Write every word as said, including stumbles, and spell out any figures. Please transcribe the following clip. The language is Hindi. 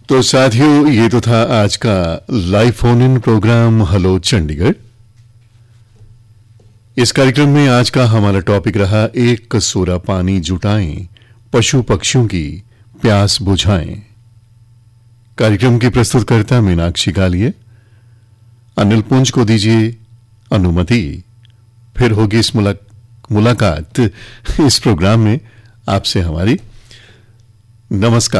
तो साथियों, ये तो था आज का live phone in programme hello Chandigarh. इस कार्यक्रम में आज का हमारा टॉपिक रहा एक कसूरा पानी जुटाएं, पशु पक्षियों की प्यास बुझाएं। कार्यक्रम की प्रस्तुतकर्ता मीनाक्षी गालिए। अनिल पुंज को दीजिए अनुमति। फिर होगी इस मुला, मुलाकात इस प्रोग्राम में आपसे हमारी। नमस्कार।